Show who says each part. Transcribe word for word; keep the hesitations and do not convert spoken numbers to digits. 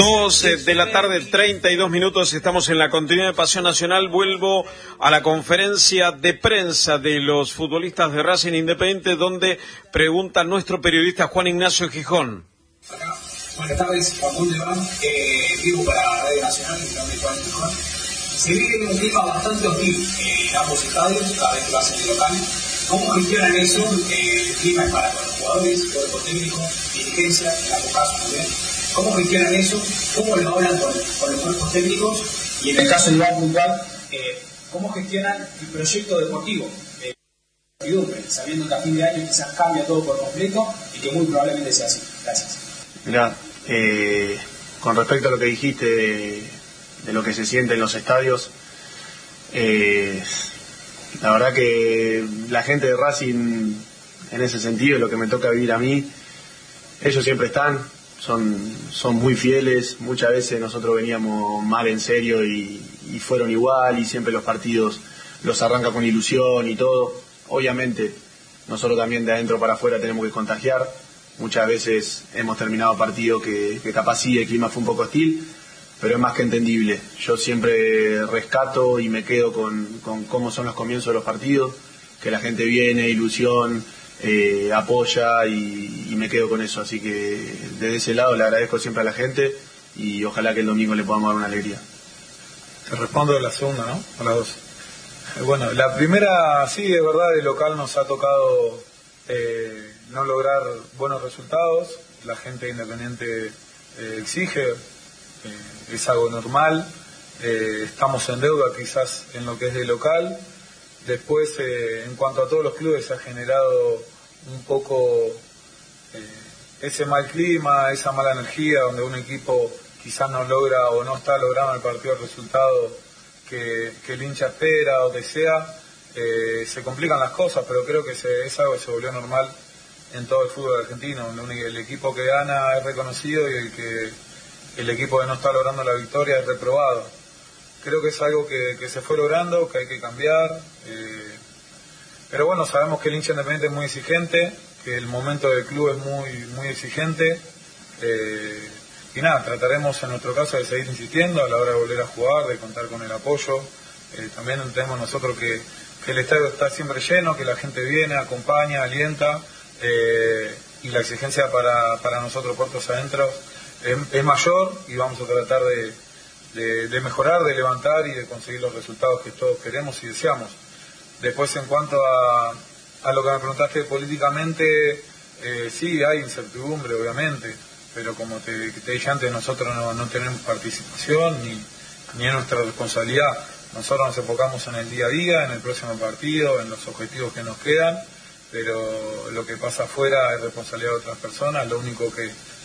Speaker 1: Dos de la tarde, treinta y dos minutos, estamos en la continuidad de Pasión Nacional. Vuelvo a la conferencia de prensa de los futbolistas de Racing Independiente, donde pregunta nuestro periodista Juan Ignacio Gijón.
Speaker 2: Buenas tardes, Juan Ignacio eh, vivo para Radio Nacional, mi nombre es Juan Gijón. Se vive en un clima bastante hostil eh, en ambos estadios, cada vez que va a ser local. ¿Cómo gestionan eso? Eh, el clima es para los jugadores, cuerpo técnico, dirigencia, en ambos casos también. ¿Cómo gestionan eso? ¿Cómo lo hablan con, con los cuerpos técnicos? Y en el caso de Iván puntual, eh, ¿cómo gestionan el proyecto deportivo? Eh, sabiendo que a fin de año quizás cambia todo por completo y que muy probablemente sea así. Gracias.
Speaker 3: Mirá, eh, con respecto a lo que dijiste de, de lo que se siente en los estadios, eh, la verdad que la gente de Racing, en ese sentido, lo que me toca vivir a mí, ellos siempre están. Son, son muy fieles. Muchas veces nosotros veníamos mal en serio y, y fueron igual, y siempre los partidos los arranca con ilusión y todo. Obviamente nosotros también de adentro para afuera tenemos que contagiar. Muchas veces hemos terminado partidos que, que capaz sí el clima fue un poco hostil, pero es más que entendible. Yo siempre rescato y me quedo con, con cómo son los comienzos de los partidos, que la gente viene, ilusión, Eh, apoya y, y me quedo con eso, así que desde ese lado le agradezco siempre a la gente y ojalá que el domingo le podamos dar una alegría.
Speaker 4: Te respondo de la segunda, ¿no? A las dos. Eh, bueno, la primera, sí, de verdad, de local nos ha tocado eh, no lograr buenos resultados. La gente independiente eh, exige, eh, es algo normal. Eh, estamos en deuda quizás en lo que es de local. Después, eh, en cuanto a todos los clubes, se ha generado un poco eh, ese mal clima, esa mala energía, donde un equipo quizás no logra o no está logrando el partido el resultado que, que el hincha espera o desea. Eh, se complican las cosas, pero creo que se, es algo que se volvió normal en todo el fútbol argentino. El equipo que gana es reconocido y el que el equipo que no está logrando la victoria es reprobado. Creo que es algo que, que se fue logrando, que hay que cambiar, eh, pero bueno, sabemos que el hincha independiente es muy exigente, que el momento del club es muy muy exigente, eh, y nada, trataremos en nuestro caso de seguir insistiendo a la hora de volver a jugar, de contar con el apoyo. Eh, también entendemos nosotros que, que el estadio está siempre lleno, que la gente viene, acompaña, alienta, eh, y la exigencia para, para nosotros puertos adentro es, es mayor, y vamos a tratar de De, de mejorar, de levantar y de conseguir los resultados que todos queremos y deseamos. Después, en cuanto a, a lo que me preguntaste políticamente, eh, sí, hay incertidumbre, obviamente, pero como te, te dije antes, nosotros no, no tenemos participación ni, ni es nuestra responsabilidad. Nosotros nos enfocamos en el día a día, en el próximo partido, en los objetivos que nos quedan, pero lo que pasa afuera es responsabilidad de otras personas. Lo único que,